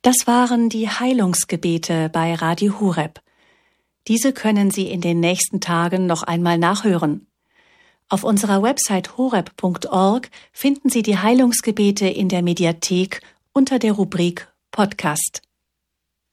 Das waren die Heilungsgebete bei Radio Horeb. Diese können Sie in den nächsten Tagen noch einmal nachhören. Auf unserer Website horeb.org finden Sie die Heilungsgebete in der Mediathek unter der Rubrik Podcast.